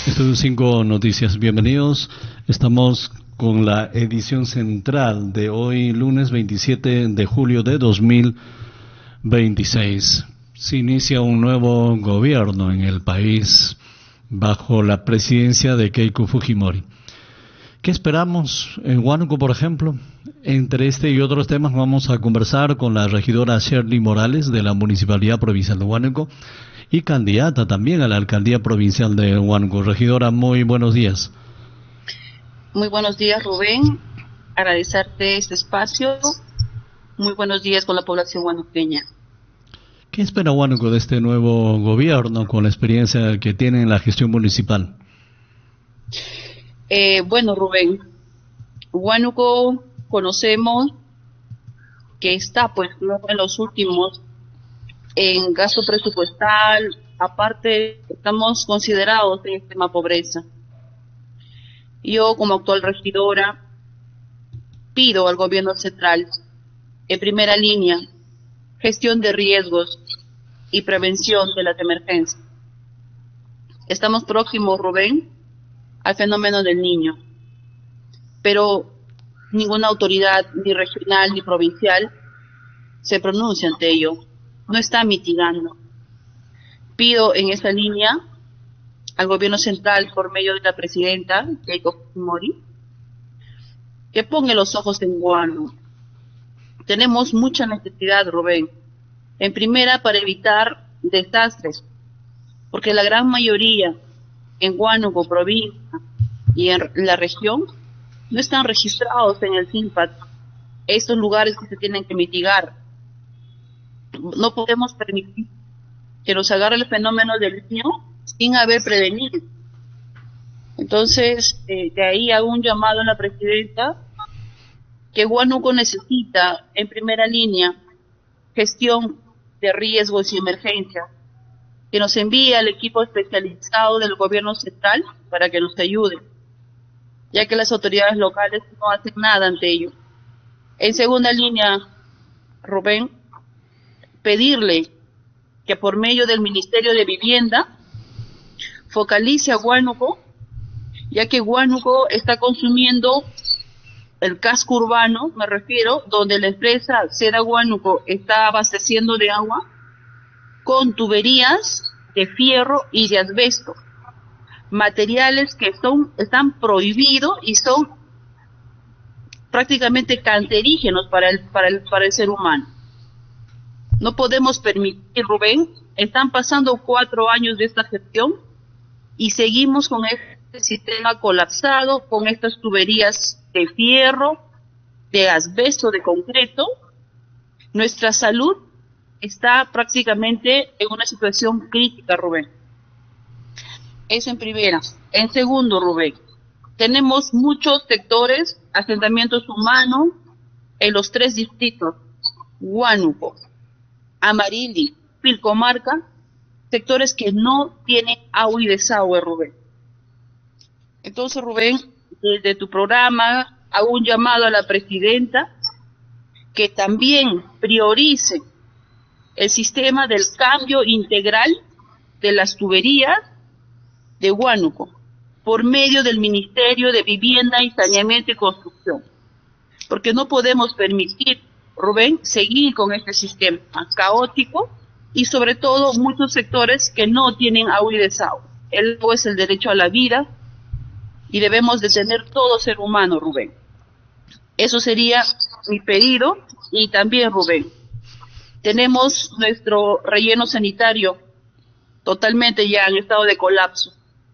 Estudio 5 Noticias, bienvenidos. Estamos con la edición central de hoy, lunes 27 de julio de 2026. Se inicia un nuevo gobierno en el país bajo la presidencia de Keiko Fujimori. ¿Qué esperamos en Huánuco, por ejemplo? Entre este y otros temas vamos a conversar con la regidora Shirley Morales de la Municipalidad Provincial de Huánuco y candidata también a la Alcaldía Provincial de Huánuco. Regidora, muy buenos días. Muy buenos días, Rubén. Agradecerte este espacio. Muy buenos días con la población huanuqueña. ¿Qué espera Huánuco de este nuevo gobierno con la experiencia que tiene en la gestión municipal? Bueno, Rubén, Huánuco conocemos que está pues no en los últimos en gasto presupuestal, aparte estamos considerados en extrema pobreza. Yo como actual regidora pido al gobierno central, en primera línea, gestión de riesgos y prevención de las emergencias. Estamos próximos, Rubén, al fenómeno del Niño, pero ninguna autoridad, ni regional ni provincial, se pronuncia ante ello, no está mitigando. Pido en esa línea al gobierno central, por medio de la presidenta Keiko Fujimori, que ponga los ojos en Huánuco. Tenemos mucha necesidad, Rubén, en primera para evitar desastres, porque la gran mayoría en Huánuco, provincia y en la región no están registrados en el SINPAT. Estos lugares que se tienen que mitigar. No podemos permitir que nos agarre el fenómeno del niño sin haber prevenido. Entonces, de ahí hago un llamado a la presidenta que Huánuco necesita, en primera línea, gestión de riesgos y emergencias, que nos envíe al equipo especializado del gobierno central para que nos ayude, ya que las autoridades locales no hacen nada ante ello. En segunda línea, Rubén, pedirle que por medio del Ministerio de Vivienda focalice a Huánuco, ya que Huánuco está consumiendo el casco urbano, me refiero, donde la empresa Seda Huánuco está abasteciendo de agua con tuberías de fierro y de asbesto, materiales que están prohibidos y son prácticamente cancerígenos para el ser humano. No podemos permitir, Rubén, están pasando 4 años de esta gestión y seguimos con este sistema colapsado, con estas tuberías de fierro, de asbesto, de concreto. Nuestra salud está prácticamente en una situación crítica, Rubén. Eso en primera. En segundo, Rubén, tenemos muchos sectores, asentamientos humanos en los 3 distritos, Huánuco, Amarili, Pilcomarca, sectores que no tienen agua y desagüe, Rubén. Entonces, Rubén, desde tu programa hago un llamado a la presidenta que también priorice el sistema del cambio integral de las tuberías de Huánuco por medio del Ministerio de Vivienda y Saneamiento y Construcción, porque no podemos permitir, Rubén, seguir con este sistema caótico y sobre todo muchos sectores que no tienen agua y desagüe. El agua es el derecho a la vida y debemos de tener todo ser humano, Rubén. Eso sería mi pedido. Y también, Rubén, tenemos nuestro relleno sanitario totalmente ya en estado de colapso.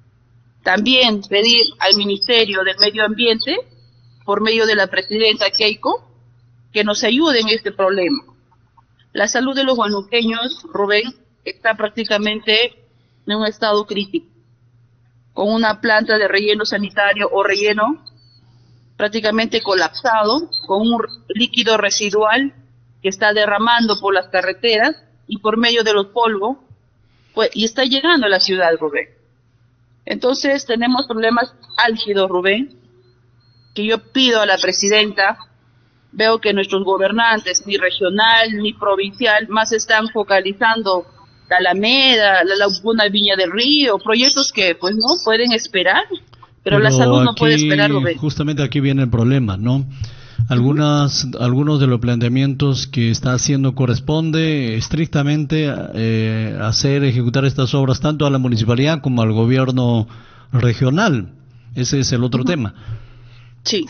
También pedir al Ministerio del Medio Ambiente, por medio de la presidenta Keiko, que nos ayude en este problema. La salud de los huanuqueños, Rubén, está prácticamente en un estado crítico, con una planta de relleno sanitario o relleno prácticamente colapsado, con un líquido residual que está derramando por las carreteras y por medio de los polvos, pues, y está llegando a la ciudad, Rubén. Entonces tenemos problemas álgidos, Rubén, que yo pido a la presidenta. Veo que nuestros gobernantes, ni regional ni provincial, más están focalizando la Alameda, la Laguna Viña del Río, proyectos que pues no pueden esperar, pero la salud no puede esperar, Rubén. Justamente aquí viene el problema, ¿no? Algunos de los planteamientos que está haciendo corresponde estrictamente ejecutar estas obras tanto a la municipalidad como al gobierno regional. Ese es el otro tema. Sí.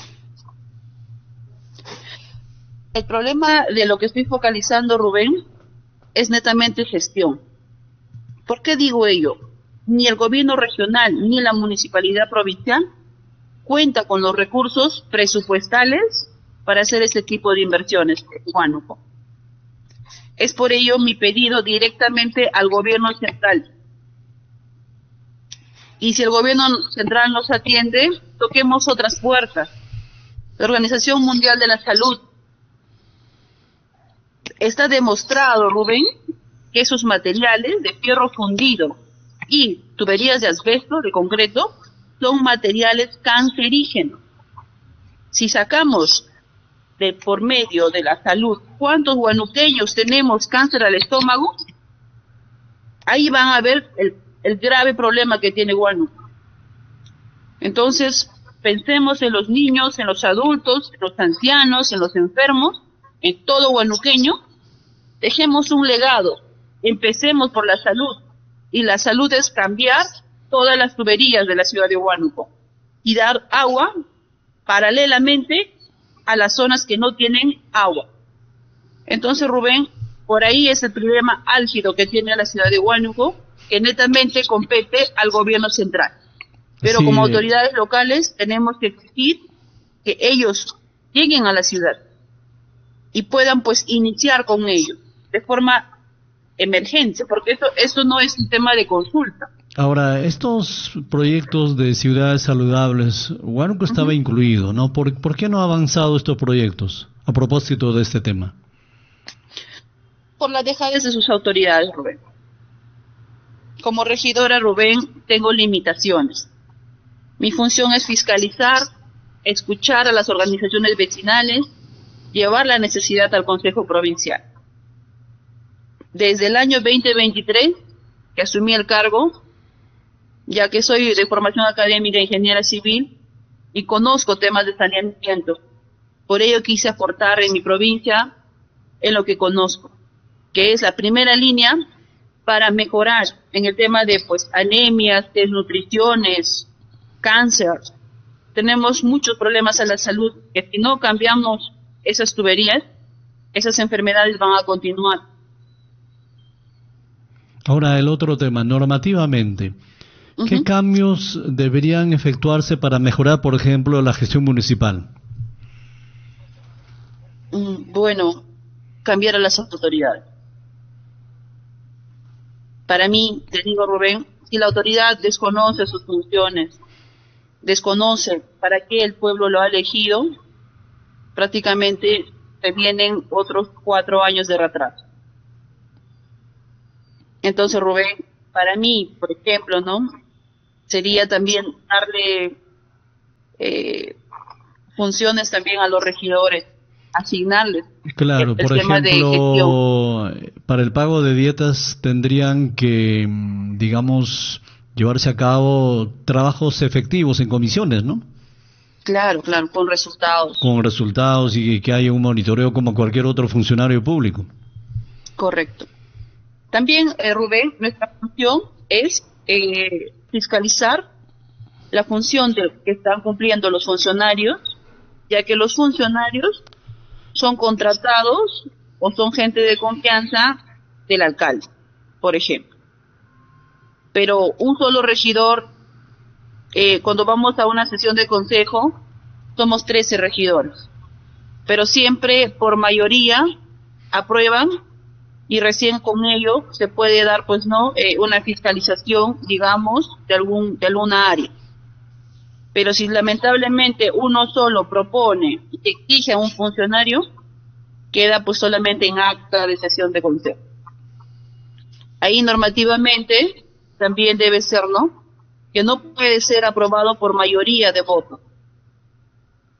El problema de lo que estoy focalizando, Rubén, es netamente gestión. ¿Por qué digo ello? Ni el gobierno regional ni la municipalidad provincial cuenta con los recursos presupuestales para hacer este tipo de inversiones en Huánuco. Es por ello mi pedido directamente al gobierno central. Y si el gobierno central nos atiende, toquemos otras puertas. La Organización Mundial de la Salud está demostrado, Rubén, que esos materiales de fierro fundido y tuberías de asbesto, de concreto, son materiales cancerígenos. Si sacamos de por medio de la salud cuántos huanuqueños tenemos cáncer al estómago, ahí van a ver el grave problema que tiene Huánuco. Entonces, pensemos en los niños, en los adultos, en los ancianos, en los enfermos, en todo huanuqueño. Dejemos un legado, empecemos por la salud, y la salud es cambiar todas las tuberías de la ciudad de Huánuco y dar agua paralelamente a las zonas que no tienen agua. Entonces, Rubén, por ahí es el problema álgido que tiene la ciudad de Huánuco, que netamente compete al gobierno central. Pero como autoridades locales tenemos que exigir que ellos lleguen a la ciudad y puedan pues iniciar con ellos de forma emergente, porque esto no es un tema de consulta. Ahora, estos proyectos de ciudades saludables, Huánuco estaba incluido, ¿no? ¿Por qué no ha avanzado estos proyectos a propósito de este tema? Por la dejadez de sus autoridades, Rubén. Como regidora, Rubén, tengo limitaciones. Mi función es fiscalizar, escuchar a las organizaciones vecinales, llevar la necesidad al Consejo Provincial. Desde el año 2023, que asumí el cargo, ya que soy de formación académica ingeniera civil y conozco temas de saneamiento, por ello quise aportar en mi provincia en lo que conozco, que es la primera línea para mejorar en el tema de pues anemias, desnutriciones, cáncer. Tenemos muchos problemas a la salud que si no cambiamos esas tuberías, esas enfermedades van a continuar. Ahora el otro tema, normativamente, ¿qué cambios deberían efectuarse para mejorar, por ejemplo, la gestión municipal? Bueno, cambiar a las autoridades. Para mí, te digo, Rubén, si la autoridad desconoce sus funciones, desconoce para qué el pueblo lo ha elegido, prácticamente se vienen otros 4 años de retraso. Entonces, Rubén, para mí, por ejemplo, ¿no? Sería también darle funciones también a los regidores, asignarles. Claro, por ejemplo, para el pago de dietas tendrían que, digamos, llevarse a cabo trabajos efectivos en comisiones, ¿no? Claro, con resultados. Con resultados y que haya un monitoreo como cualquier otro funcionario público. Correcto. También, Rubén, nuestra función es fiscalizar la función que están cumpliendo los funcionarios, ya que los funcionarios son contratados o son gente de confianza del alcalde, por ejemplo. Pero un solo regidor, cuando vamos a una sesión de consejo, somos 13 regidores, pero siempre por mayoría aprueban y recién con ello se puede dar pues no una fiscalización, digamos, de alguna área. Pero si lamentablemente uno solo propone y exige a un funcionario, queda pues solamente en acta de sesión de consejo. Ahí normativamente también debe ser, ¿no?, que no puede ser aprobado por mayoría de votos,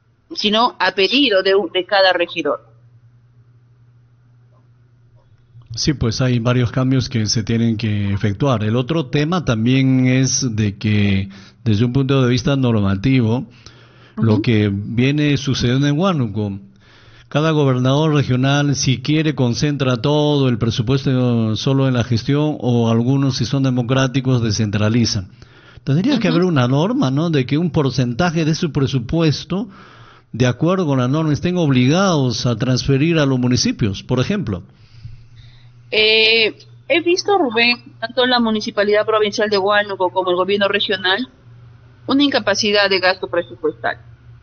sino a pedido de cada regidor. Sí, pues hay varios cambios que se tienen que efectuar. El otro tema también es de que desde un punto de vista normativo, lo Ujú. que viene sucediendo en Huánuco, cada gobernador regional, si quiere, concentra todo el presupuesto solo en la gestión, o algunos, si son democráticos, descentralizan. Tendría que Ujú. haber una norma, ¿no?, de que un porcentaje de su presupuesto, de acuerdo con la norma, estén obligados a transferir a los municipios, por ejemplo. He visto, Rubén, tanto en la Municipalidad Provincial de Huánuco como el gobierno regional, una incapacidad de gasto presupuestal.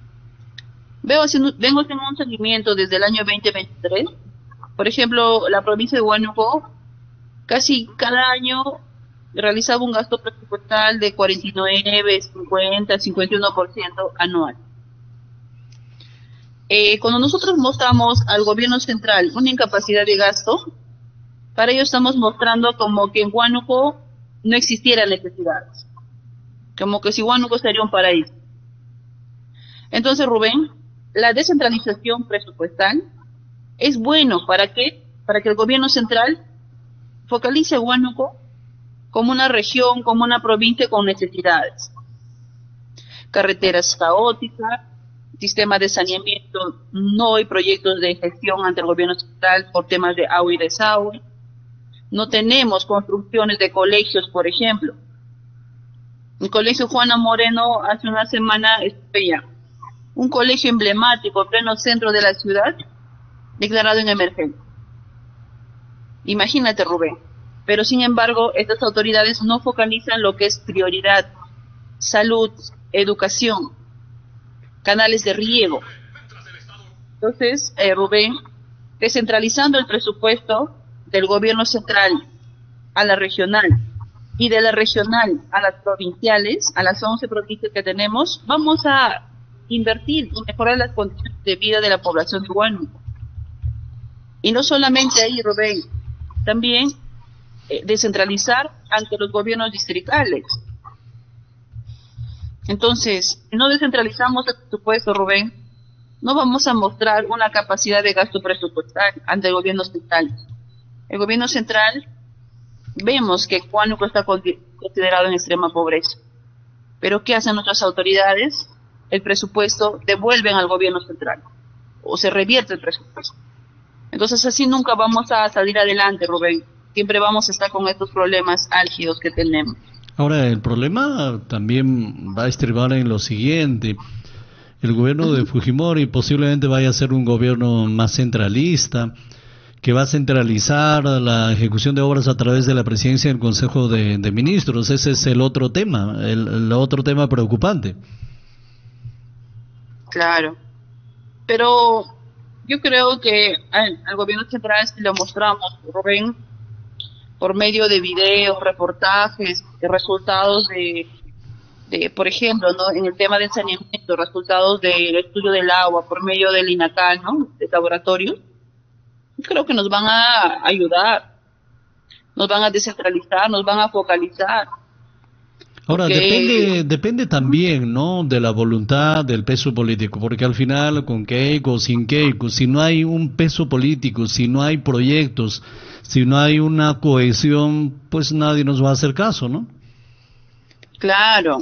Vengo haciendo un seguimiento desde el año 2023. Por ejemplo, la provincia de Huánuco casi cada año realizaba un gasto presupuestal de 49, 50, 51% anual. Cuando nosotros mostramos al gobierno central una incapacidad de gasto, para ello estamos mostrando como que en Huánuco no existieran necesidades, como que si Huánuco sería un paraíso. Entonces, Rubén, la descentralización presupuestal es bueno. ¿Para qué? Para que el gobierno central focalice a Huánuco como una región, como una provincia con necesidades. Carreteras caóticas, sistema de saneamiento, no hay proyectos de gestión ante el gobierno central por temas de agua y desagüe. No tenemos construcciones de colegios, por ejemplo. El colegio Juana Moreno hace una semana estrella, un colegio emblemático en pleno centro de la ciudad, declarado en emergencia. Imagínate, Rubén. Pero sin embargo, estas autoridades no focalizan lo que es prioridad: salud, educación, canales de riego. Entonces, Rubén, descentralizando el presupuesto del gobierno central a la regional y de la regional a las provinciales, a las 11 provincias que tenemos, vamos a invertir y mejorar las condiciones de vida de la población de Huánuco. Y no solamente ahí, Rubén, también descentralizar ante los gobiernos distritales. Entonces, si no descentralizamos el presupuesto, Rubén, no vamos a mostrar una capacidad de gasto presupuestal ante el gobierno central. El gobierno central, vemos que Huánuco está considerado en extrema pobreza. Pero ¿qué hacen nuestras autoridades? El presupuesto devuelven al gobierno central, o se revierte el presupuesto. Entonces así nunca vamos a salir adelante, Rubén. Siempre vamos a estar con estos problemas álgidos que tenemos. Ahora, el problema también va a estribar en lo siguiente. El gobierno de Fujimori posiblemente vaya a ser un gobierno más centralista, que va a centralizar la ejecución de obras a través de la presidencia del Consejo de Ministros. Ese es el otro tema, el otro tema preocupante. Claro. Pero yo creo que al gobierno central, si lo mostramos, Rubén, por medio de videos, reportajes, de resultados por ejemplo, ¿no?, en el tema del saneamiento, resultados del estudio del agua por medio del INACAL, ¿no?, de laboratorios, creo que nos van a ayudar, nos van a descentralizar, nos van a focalizar. Ahora, Porque depende también, ¿no?, de la voluntad del peso político, porque al final, con Keiko o sin Keiko, si no hay un peso político, si no hay proyectos, si no hay una cohesión, pues nadie nos va a hacer caso, ¿no? claro,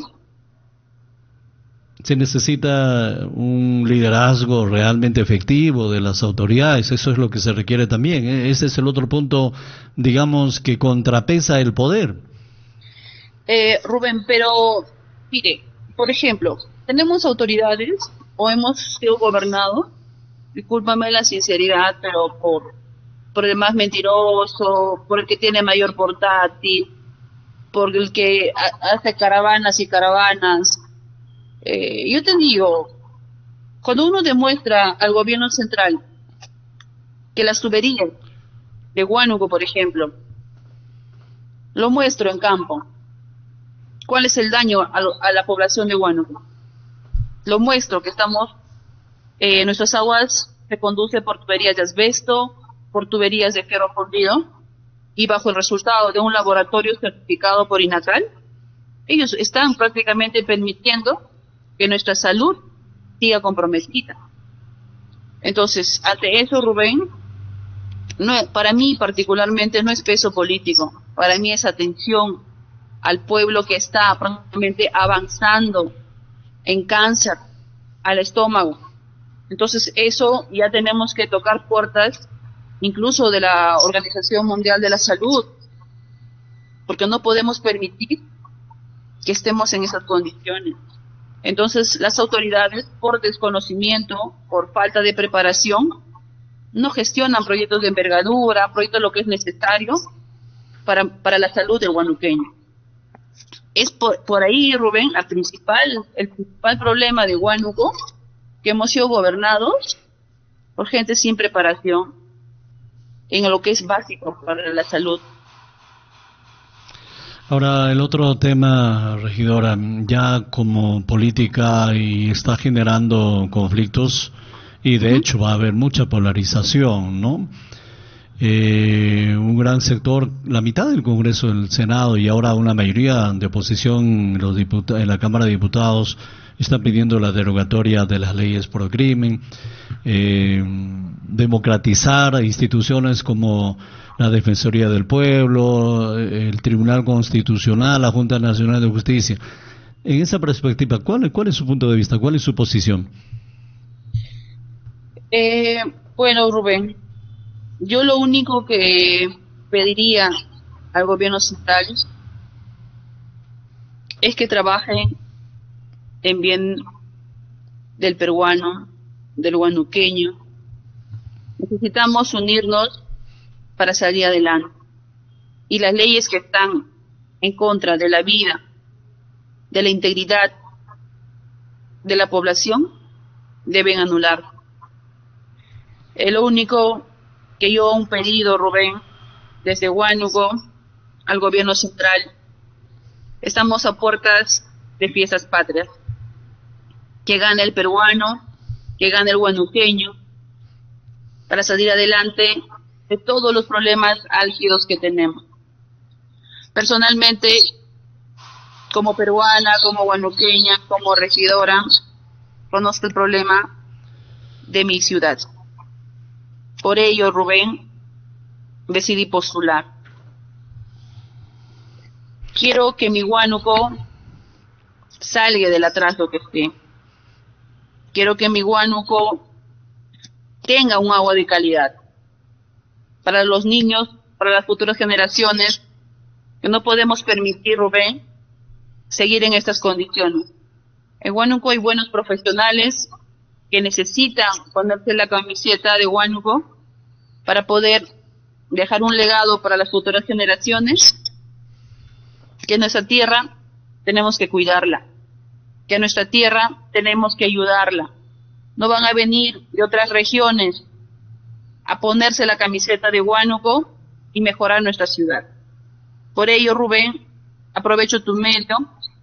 Se necesita un liderazgo realmente efectivo de las autoridades, eso es lo que se requiere también, ¿eh? Ese es el otro punto, digamos, que contrapesa el poder. Rubén, pero mire, por ejemplo, tenemos autoridades o hemos sido gobernados, discúlpame la sinceridad, pero por el más mentiroso, por el que tiene mayor portátil, por el que hace caravanas y caravanas. Yo te digo, cuando uno demuestra al gobierno central que las tuberías de Huánuco, por ejemplo, lo muestro en campo, ¿cuál es el daño a la población de Huánuco? Lo muestro que nuestras aguas se conducen por tuberías de asbesto, por tuberías de fierro fundido, y bajo el resultado de un laboratorio certificado por INACAL, ellos están prácticamente permitiendo que nuestra salud siga comprometida. Entonces, ante eso, Rubén, No, para mí particularmente no es peso político, para mí es atención al pueblo que está prácticamente avanzando en cáncer al estómago. Entonces eso ya tenemos que tocar puertas incluso de la Organización Mundial de la Salud, porque no podemos permitir que estemos en esas condiciones. Entonces las autoridades, por desconocimiento, por falta de preparación, no gestionan proyectos de envergadura, proyectos de lo que es necesario para la salud del huanuqueño. Es por ahí, Rubén, el principal problema de Huánuco, que hemos sido gobernados por gente sin preparación en lo que es básico para la salud. Ahora, el otro tema, regidora, ya como política y está generando conflictos y de hecho va a haber mucha polarización, ¿no? Un gran sector, la mitad del Congreso del Senado y ahora una mayoría de oposición en la Cámara de Diputados está pidiendo la derogatoria de las leyes por crimen, democratizar instituciones como la Defensoría del Pueblo, el Tribunal Constitucional, la Junta Nacional de Justicia. En esa perspectiva, ¿cuál es su punto de vista? ¿Cuál es su posición? Bueno, Rubén, yo lo único que pediría al gobierno central es que trabajen en bien del peruano, del huanuqueño. Necesitamos unirnos para salir adelante. Y las leyes que están en contra de la vida, de la integridad de la población, deben anular. Es lo único que yo un pedido, Rubén, desde Huánuco al gobierno central. Estamos a puertas de fiestas patrias. Que gane el peruano, que gane el huanuqueño, para salir adelante de todos los problemas álgidos que tenemos. Personalmente, como peruana, como huanuqueña, como regidora, conozco el problema de mi ciudad. Por ello, Rubén, decidí postular. Quiero que mi Huánuco salga del atraso que esté. Quiero que mi Huánuco tenga un agua de calidad para los niños, para las futuras generaciones, que no podemos permitir, Rubén, seguir en estas condiciones. En Huánuco hay buenos profesionales que necesitan ponerse la camiseta de Huánuco para poder dejar un legado para las futuras generaciones, que nuestra tierra tenemos que cuidarla, que nuestra tierra tenemos que ayudarla. No van a venir de otras regiones a ponerse la camiseta de Huánuco y mejorar nuestra ciudad. Por ello, Rubén, aprovecho tu medio,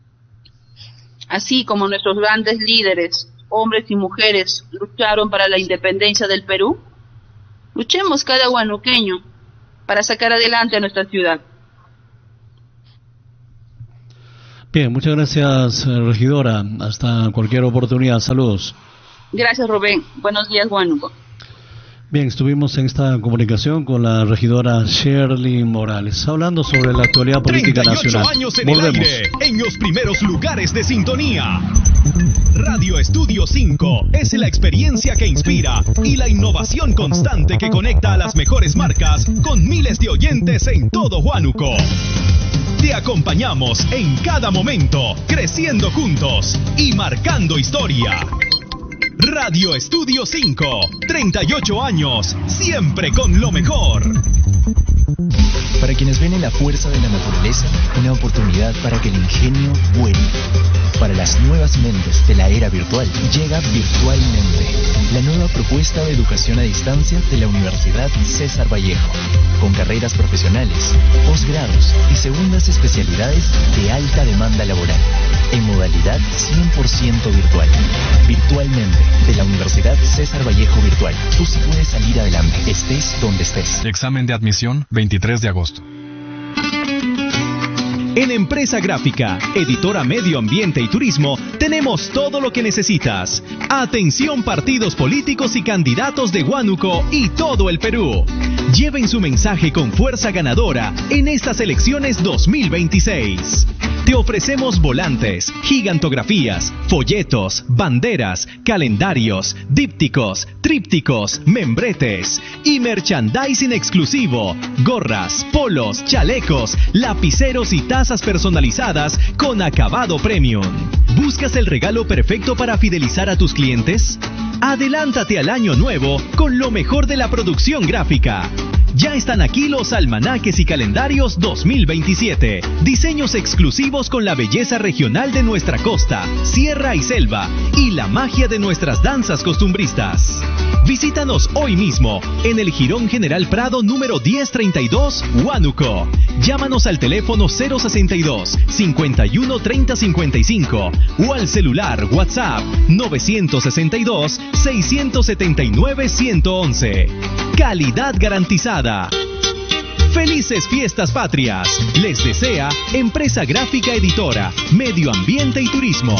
así como nuestros grandes líderes, hombres y mujeres, lucharon para la independencia del Perú. Luchemos cada huanuqueño para sacar adelante a nuestra ciudad. Bien, muchas gracias, regidora. Hasta cualquier oportunidad. Saludos. Gracias, Rubén. Buenos días, Huánuco. Bien, estuvimos en esta comunicación con la regidora Shirley Morales, hablando sobre la actualidad política nacional. 38 años en el aire, en los primeros lugares de sintonía. Radio Estudio 5 es la experiencia que inspira y la innovación constante que conecta a las mejores marcas con miles de oyentes en todo Huánuco. Te acompañamos en cada momento, creciendo juntos y marcando historia. Radio Estudio 5, 38 años, siempre con lo mejor. Para quienes ven en la fuerza de la naturaleza, una oportunidad para que el ingenio vuele. Para las nuevas mentes de la era virtual, llega Virtualmente, la nueva propuesta de educación a distancia de la Universidad César Vallejo, con carreras profesionales, posgrados y segundas especialidades de alta demanda laboral, en modalidad 100% virtual. Virtualmente, de la Universidad César Vallejo Virtual. Tú sí puedes salir adelante, estés donde estés. Examen de admisión, 23 de agosto. En Empresa Gráfica, editora Medio Ambiente y Turismo, tenemos todo lo que necesitas. Atención partidos políticos y candidatos de Huánuco y todo el Perú. Lleven su mensaje con fuerza ganadora en estas elecciones 2026. Te ofrecemos volantes, gigantografías, folletos, banderas, calendarios, dípticos, trípticos, membretes y merchandising exclusivo, gorras, polos, chalecos, lapiceros y tazas personalizadas con acabado premium. ¿Buscas el regalo perfecto para fidelizar a tus clientes? Adelántate al año nuevo con lo mejor de la producción gráfica. Ya están aquí los almanaques y calendarios 2027. Diseños exclusivos con la belleza regional de nuestra costa, sierra y selva y la magia de nuestras danzas costumbristas. Visítanos hoy mismo en el Jirón General Prado número 1032, Huánuco. Llámanos al teléfono 062 51 30 55 o al celular WhatsApp 962 679 111. Calidad garantizada. Felices Fiestas Patrias. Les desea Empresa Gráfica Editora, Medio Ambiente y Turismo.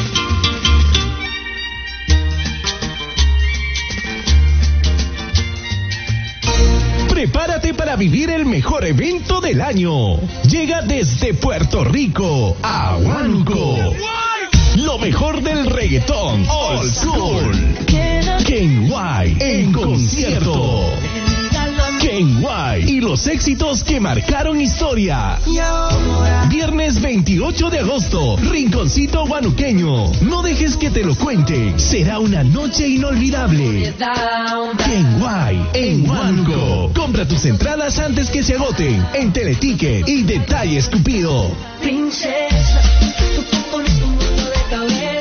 Prepárate para vivir el mejor evento del año. Llega desde Puerto Rico a Huánuco. Lo mejor del reggaetón old school. Ken White en concierto. Ken White y los éxitos que marcaron historia. Viernes 28 de agosto, Rinconcito Huanuqueño. No dejes que te lo cuente. Será una noche inolvidable. Ken White en Huánuco. Compra tus entradas antes que se agoten en Teleticket y Detalles Cupido. Princesa, tu cuerpo no es un mundo de cabeza.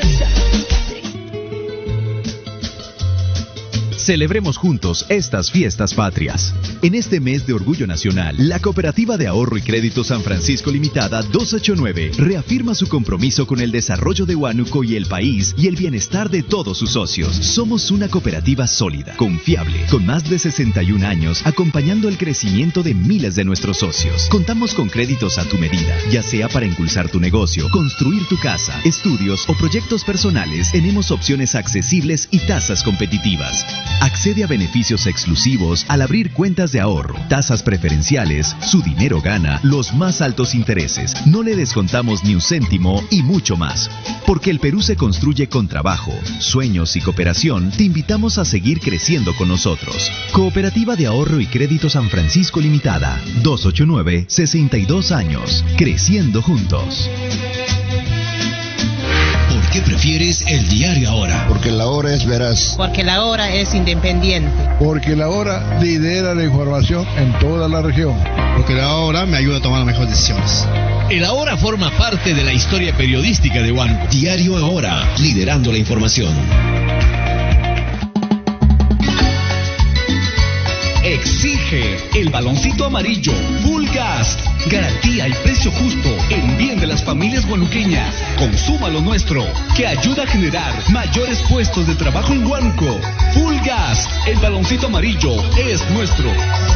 Celebremos juntos estas fiestas patrias. En este mes de Orgullo Nacional, la Cooperativa de Ahorro y Crédito San Francisco Limitada 289 reafirma su compromiso con el desarrollo de Huánuco y el país y el bienestar de todos sus socios. Somos una cooperativa sólida, confiable, con más de 61 años, acompañando el crecimiento de miles de nuestros socios. Contamos con créditos a tu medida, ya sea para impulsar tu negocio, construir tu casa, estudios o proyectos personales. Tenemos opciones accesibles y tasas competitivas. Accede a beneficios exclusivos al abrir cuentas de ahorro, tasas preferenciales, su dinero gana, los más altos intereses, no le descontamos ni un céntimo y mucho más. Porque el Perú se construye con trabajo, sueños y cooperación, te invitamos a seguir creciendo con nosotros. Cooperativa de Ahorro y Crédito San Francisco Limitada, 289, 62 años, creciendo juntos. ¿Por qué prefieres el diario Ahora? Porque la hora es veraz. Porque la hora es independiente. Porque la hora lidera la información en toda la región. Porque la hora me ayuda a tomar las mejores decisiones. El Ahora forma parte de la historia periodística de Huánuco. Diario Ahora, liderando la información. Exige el baloncito amarillo Full Gas. Garantía y precio justo en bien de las familias huanuqueñas. Consuma lo nuestro, que ayuda a generar mayores puestos de trabajo en Huánuco. Full Gas, el baloncito amarillo es nuestro.